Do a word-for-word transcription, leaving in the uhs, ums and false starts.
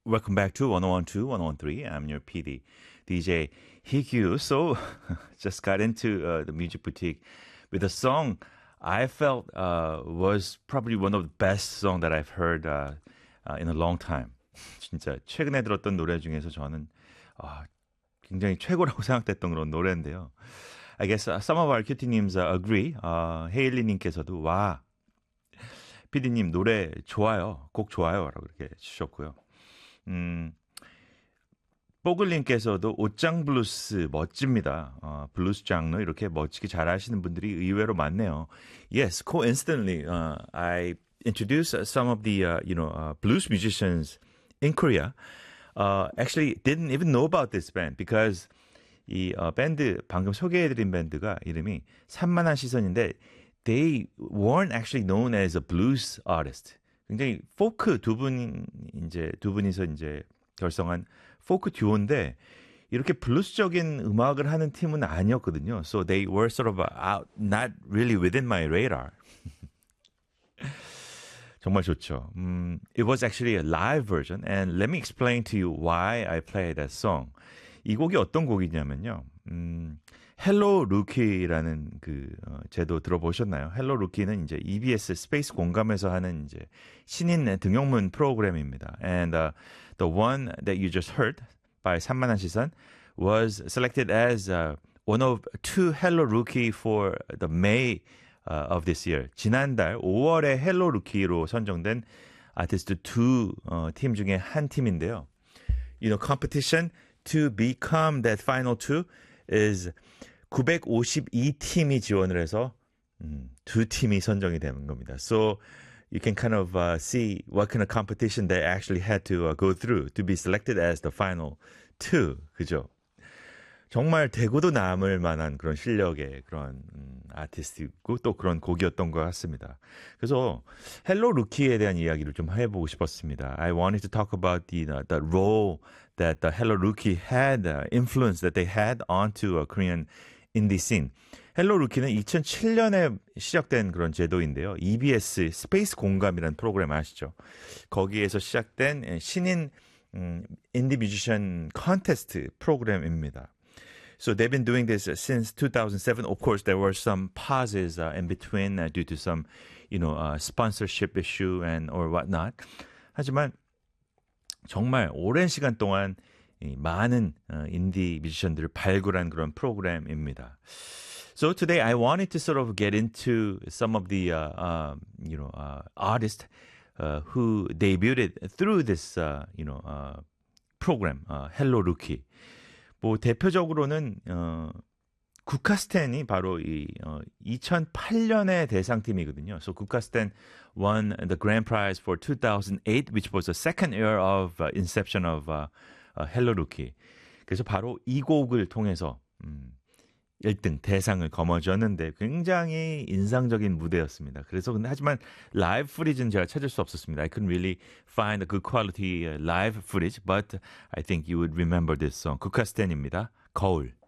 Welcome back to one oh one two, one oh one three. I'm your P D, D J Hikyu. So, just got into uh, the Music Boutique with a song I felt uh, was probably one of the best song that I've heard uh, uh, in a long time. 진짜 최근에 들었던 노래 중에서 저는 아, 굉장히 최고라고 생각됐던 그런 노래인데요. I guess uh, some of our 큐티님's uh, agree. 어, 헤일리님께서도 와, 피디님 노래 좋아요. 곡 좋아요라고 이렇게 주셨고요. 음, 뽀글님께서도 옷장 블루스 멋집니다. 어, 블루스 장르 이렇게 멋지게 잘하시는 분들이 의외로 많네요. Yes, coincidentally, uh, I introduced some of the uh, you know uh, blues musicians in Korea. Uh, actually, didn't even know about this band because 이 어, 밴드 방금 소개해드린 밴드가 이름이 산만한 시선인데 they weren't actually known as a blues artist. 굉장히 포크 두 분 이제 두 분이서 이제 결성한 포크 듀오인데 이렇게 블루스적인 음악을 하는 팀은 아니었거든요. So they were sort of out, not really within my radar. 정말 좋죠. Um, it was actually a live version, and let me explain to you why I played that song. 이 곡이 어떤 곡이냐면요. 음, 헬로 루키라는 그 어, 제도 들어보셨나요? 헬로 루키는 이제 이비에스 스페이스 공감에서 하는 이제 신인 등용문 프로그램입니다. And uh, the one that you just heard by 산만한 시선 was selected as uh, one of two Hello Rookie for the May uh, of this year. 지난달 오월에 헬로 루키로 선정된 아티스트 두 어, 팀 중에 한 팀인데요. You know, competition to become that final two is 구백오십이 팀이 지원을 해서 음, 두 팀이 선정이 되는 겁니다. So you can kind of uh, see what kind of competition they actually had to uh, go through to be selected as the final two. 그죠? 정말 대고도 남을 만한 그런 실력의 그런 음, 아티스트고 또 그런 곡이었던 것 같습니다. 그래서 헬로 루키에 대한 이야기를 좀 해보고 싶었습니다. I wanted to talk about the uh, the role that the Hello Rookie had, uh, influence that they had onto a Korean indie scene. 헬로 루키는 이천칠 년에 시작된 그런 제도인데요. 이비에스 스페이스 공감이라는 프로그램 아시죠? 거기에서 시작된 신인 음, 인디 뮤지션 컨테스트 프로그램입니다. So they've been doing this since two thousand seven. Of course, there were some pauses uh, in between uh, due to some, you know, uh, sponsorship issue and or whatnot. 하지만 정말 오랜 시간 동안 이 많은 어, 인디 뮤지션들을 발굴한 그런 프로그램입니다. So today I wanted to sort of get into some of the, uh, uh, you know, uh, artists uh, who debuted through this, uh, you know, uh, program, uh, Hello Rookie. 뭐 대표적으로는 어, 국카스텐이 바로 이 어, 이천팔 년의 대상팀이거든요. So 국카스텐 won the grand prize for two thousand eight, which was the second year of uh, inception of uh, uh, Hello Rookie. 그래서 바로 이 곡을 통해서 음, 일 등 대상을 거머쥐었는데 굉장히 인상적인 무대였습니다. 그래서 근데 하지만 라이브 footage는 제가 찾을 수 없었습니다. I couldn't really find a good quality live footage, but I think you would remember this song. 국카스텐입니다. 거울.